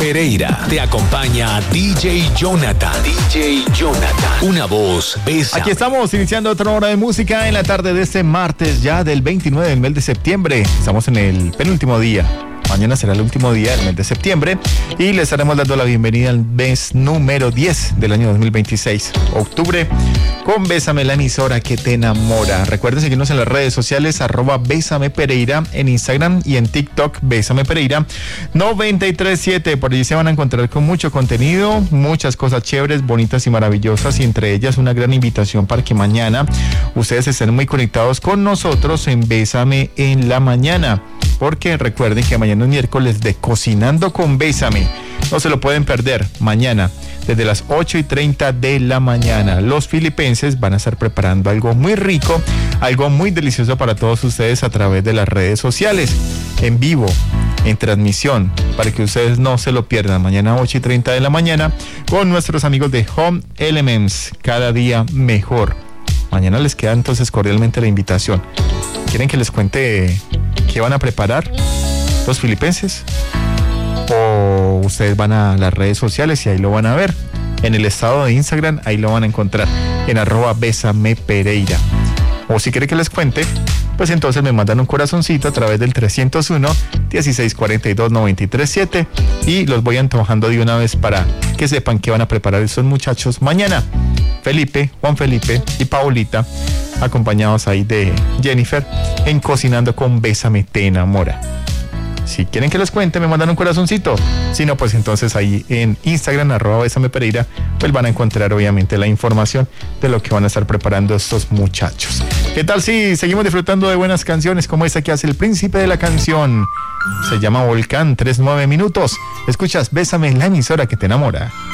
Pereira. Te acompaña DJ Jonathan. DJ Jonathan. Una voz, Bésame. Aquí estamos iniciando otra hora de música en la tarde de este martes ya del 29 del mes de septiembre. Estamos en el penúltimo día. Mañana será el último día del mes de septiembre y les estaremos dando la bienvenida al mes número 10 del año 2026, octubre, con Bésame, la emisora que te enamora. Recuerden seguirnos en las redes sociales, @Bésame Pereira en Instagram y en TikTok, Bésame Pereira 937. Por allí se van a encontrar con mucho contenido, muchas cosas chéveres, bonitas y maravillosas, y entre ellas una gran invitación para que mañana ustedes estén muy conectados con nosotros en Bésame en la mañana. Porque recuerden que mañana es miércoles de Cocinando con Bésame. No se lo pueden perder. Mañana, desde las 8:30 de la mañana, los filipenses van a estar preparando algo muy rico, algo muy delicioso para todos ustedes a través de las redes sociales, en vivo, en transmisión, para que ustedes no se lo pierdan. Mañana 8:30 de la mañana, con nuestros amigos de Home Elements, cada día mejor. Mañana les queda entonces cordialmente la invitación. ¿Quieren que les cuente qué van a preparar los filipenses? O ustedes van a las redes sociales y ahí lo van a ver. En el estado de Instagram, ahí lo van a encontrar en @Bésame Pereira. O si quieren que les cuente, pues entonces me mandan un corazoncito a través del 301-1642-937 y los voy antojando de una vez para que sepan qué van a preparar estos muchachos mañana. Felipe, Juan Felipe y Paulita, acompañados ahí de Jennifer en Cocinando con Bésame te enamora. Si quieren que les cuente, me mandan un corazoncito. Si no, pues entonces ahí en Instagram, @Bésame Pereira, pues van a encontrar obviamente la información de lo que van a estar preparando estos muchachos. ¿Qué tal si seguimos disfrutando de buenas canciones como esta que hace el príncipe de la canción? Se llama Volcán, 3-9 minutos. Escuchas Bésame, la emisora que te enamora.